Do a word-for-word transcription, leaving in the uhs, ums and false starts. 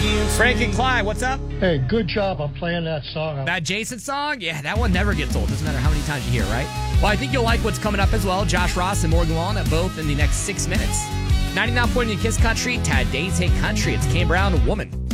Frank and Clyde, what's up? Hey, good job on playing that song. That Jason song? Yeah, that one never gets old. Doesn't matter how many times you hear, right? Well, I think you'll like what's coming up as well. Josh Ross and Morgan Wallen, both in the next six minutes. ninety-nine point in Kiss Country, Tad Day's Hit Country. It's Kane Brown, Woman.